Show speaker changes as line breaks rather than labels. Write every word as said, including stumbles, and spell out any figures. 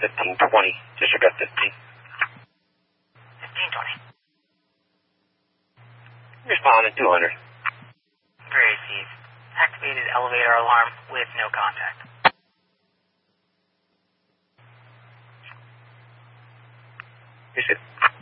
fifteen twenty. Disregard fifteen.
fifteen twenty.
Responding two hundred.
Great, Steve. Activated elevator alarm with no contact.
Is it?